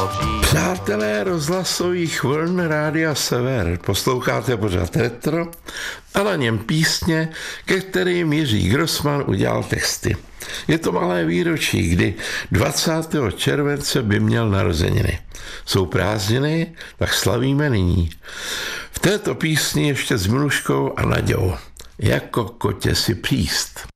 hoří. Přátelé rozhlasových vln Rádia Sever, posloucháte pořád Retro a na něm písně, ke kterým Jiří Grossman udělal texty. Je to malé výročí, kdy 20. července by měl narozeniny. Jsou prázdniny, tak slavíme nyní. V této písni ještě s Miluškou a Naďou. Jako kotě si příst.